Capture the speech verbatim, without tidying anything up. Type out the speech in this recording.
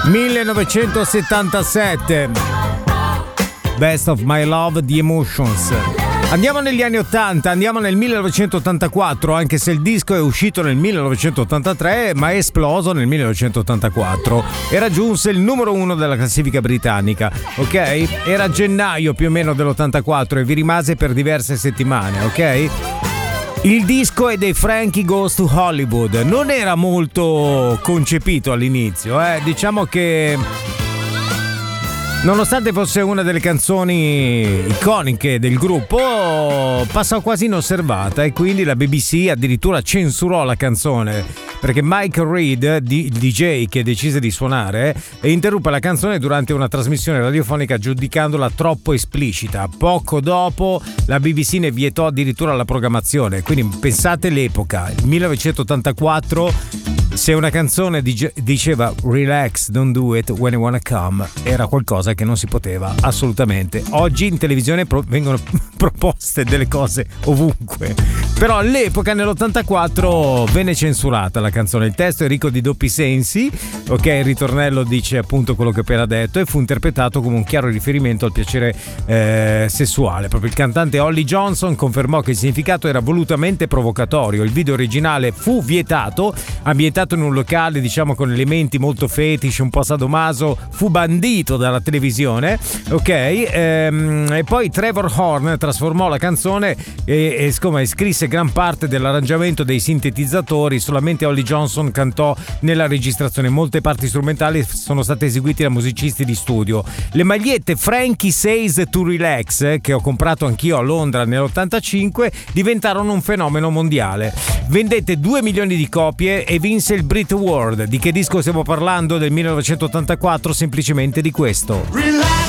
millenovecentosettantasette, Best of My Love, The Emotions. Andiamo negli anni ottanta, andiamo nel millenovecentottantaquattro, anche se il disco è uscito nel millenovecentottantatré, ma è esploso nel millenovecentottantaquattro e raggiunse il numero uno della classifica britannica, ok? Era gennaio più o meno dell'ottantaquattro e vi rimase per diverse settimane, ok? Il disco è dei Frankie Goes to Hollywood. Non era molto concepito all'inizio, eh? Diciamo che nonostante fosse una delle canzoni iconiche del gruppo, passò quasi inosservata e quindi la B B C addirittura censurò la canzone perché Mike Reid, il D J che decise di suonare, interruppe la canzone durante una trasmissione radiofonica giudicandola troppo esplicita. Poco dopo la B B C ne vietò addirittura la programmazione, quindi pensate l'epoca, il millenovecentottantaquattro. Se una canzone diceva relax, don't do it when you wanna come, era qualcosa che non si poteva assolutamente. Oggi in televisione pro- vengono proposte delle cose ovunque, però all'epoca nell'ottantaquattro venne censurata la canzone. Il testo è ricco di doppi sensi, ok, il ritornello dice appunto quello che ho appena detto e fu interpretato come un chiaro riferimento al piacere eh, sessuale. Proprio il cantante Holly Johnson confermò che il significato era volutamente provocatorio. Il video originale fu vietato, ambientato in un locale diciamo con elementi molto fetish, un po' sadomaso, fu bandito dalla televisione, ok, ehm, e poi Trevor Horn trasformò la canzone e, e siccome scrisse gran parte dell'arrangiamento dei sintetizzatori, solamente Holly Johnson cantò nella registrazione. Molte parti strumentali sono state eseguite da musicisti di studio. Le magliette Frankie Says to Relax, che ho comprato anch'io a Londra nell'ottantacinque, diventarono un fenomeno mondiale. Vendette due milioni di copie e vinse il Brit Award. Di che disco stiamo parlando? Del millenovecentottantaquattro, semplicemente di questo. Relax.